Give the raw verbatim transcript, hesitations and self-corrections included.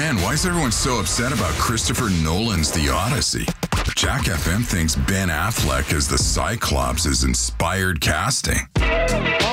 man, why is everyone so upset about Christopher Nolan's The Odyssey? Jack F M thinks Ben Affleck as the Cyclops is inspired casting.